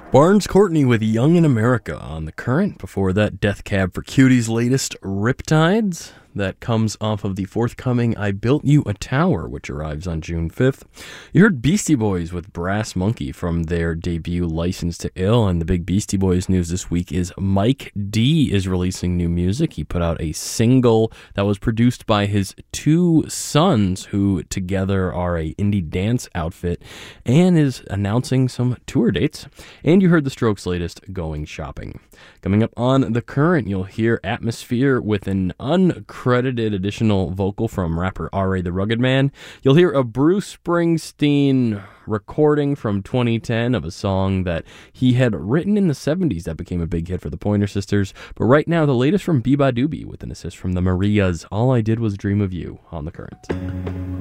Barnes Courtney with Young in America on The Current. Before that, Death Cab for Cutie's latest, Riptides. That comes off of the forthcoming I Built You a Tower, which arrives on June 5th. You heard Beastie Boys with Brass Monkey from their debut License to Ill, and the big Beastie Boys news this week is Mike D is releasing new music. He put out a single that was produced by his two sons, who together are a indie dance outfit, and is announcing some tour dates. And you heard the Strokes' latest, Going Shopping. Coming up on The Current, you'll hear Atmosphere with an uncredited additional vocal from rapper R.A. the Rugged Man. You'll hear a Bruce Springsteen recording from 2010 of a song that he had written in the 70s that became a big hit for the Pointer Sisters. But right now, the latest from Biba Doobie with an assist from the Marias. All I Did Was Dream of You on The Current.